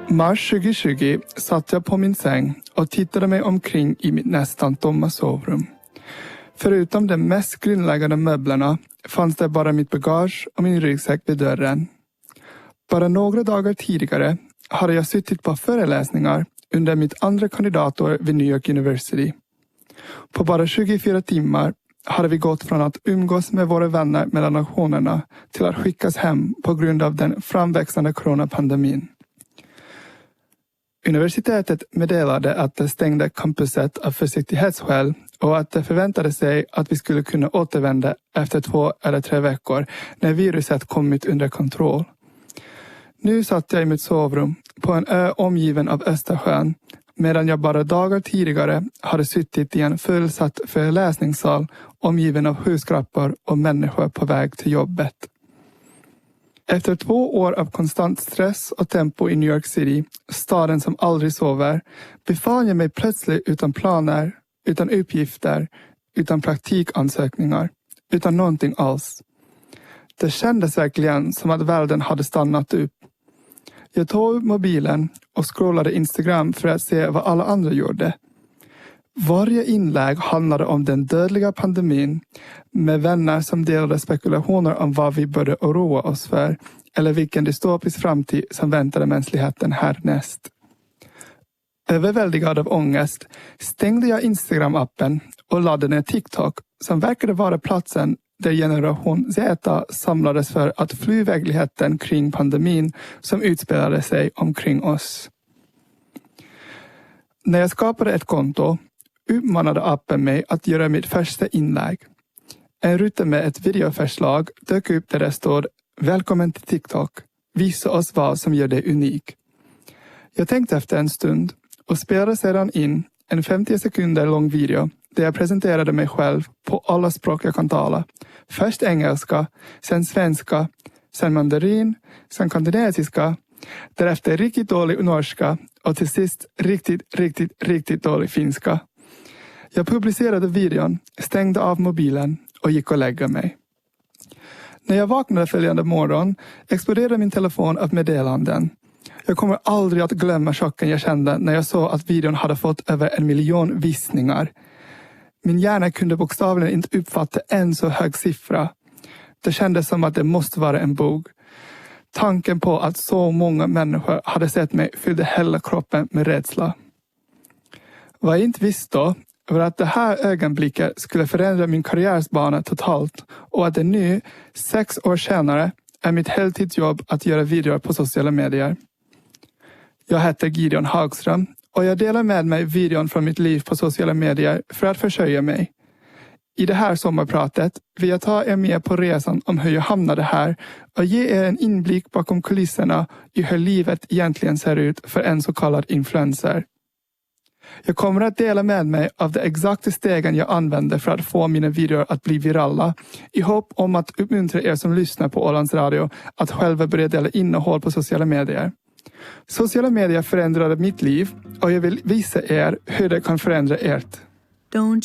Mars 2020 satt jag på min säng och tittade mig omkring i mitt nästan tomma sovrum. Förutom de mest grundläggande möblerna fanns det bara mitt bagage och min ryggsäck vid dörren. Bara några dagar tidigare hade jag suttit på föreläsningar under mitt andra kandidatår vid New York University. På bara 24 timmar hade vi gått från att umgås med våra vänner mellan nationerna till att skickas hem på grund av den framväxande coronapandemin. Universitetet meddelade att det stängde campuset av försiktighetsskäl och att det förväntade sig att vi skulle kunna återvända efter 2 eller 3 veckor när viruset kommit under kontroll. Nu satt jag i mitt sovrum på en ö omgiven av Östersjön medan jag bara dagar tidigare hade suttit i en fullsatt föreläsningssal omgiven av huskrappor och människor på väg till jobbet. Efter 2 år av konstant stress och tempo i New York City, staden som aldrig sover, befann jag mig plötsligt utan planer, utan uppgifter, utan praktikansökningar, utan någonting alls. Det kändes verkligen som att världen hade stannat upp. Jag tog mobilen och scrollade Instagram för att se vad alla andra gjorde. Varje inlägg handlade om den dödliga pandemin med vänner som delade spekulationer om vad vi borde oroa oss för eller vilken dystopisk framtid som väntade mänskligheten härnäst. Överväldigad av ångest stängde jag Instagram-appen och laddade ner TikTok som verkade vara platsen där generation Z samlades för att fly verkligheten kring pandemin som utspelade sig omkring oss. När jag skapade ett konto uppmanade appen mig att göra mitt första inlägg. En ruta med ett videoförslag dök upp där det stod "Välkommen till TikTok. Visa oss vad som gör dig unik." Jag tänkte efter en stund och spelade sedan in en 50 sekunder lång video där jag presenterade mig själv på alla språk jag kan tala. Först engelska, sen svenska, sen mandarin, sen kanadesiska, därefter riktigt dålig norska och till sist riktigt dålig finska. Jag publicerade videon, stängde av mobilen och gick och lägga mig. När jag vaknade följande morgon exploderade min telefon av meddelanden. Jag kommer aldrig att glömma chocken jag kände när jag såg att videon hade fått över 1 miljon visningar. Min hjärna kunde bokstavligen inte uppfatta en så hög siffra. Det kändes som att det måste vara en bok. Tanken på att så många människor hade sett mig fyllde hela kroppen med rädsla. Vad jag inte visste då var att det här ögonblicket skulle förändra min karriärsbana totalt och att det nu, 6 år senare, är mitt heltidsjobb att göra videor på sociala medier. Jag heter Gideon Hagström och jag delar med mig videon från mitt liv på sociala medier för att försörja mig. I det här sommarpratet vill jag ta er med på resan om hur jag hamnade här och ge er en inblick bakom kulisserna i hur livet egentligen ser ut för en så kallad influencer. Jag kommer att dela med mig av de exakta stegen jag använder för att få mina videor att bli virala i hopp om att uppmuntra er som lyssnar på Ålands Radio att själva börja dela innehåll på sociala medier. Sociala medier förändrade mitt liv och jag vill visa er hur det kan förändra ert. Don't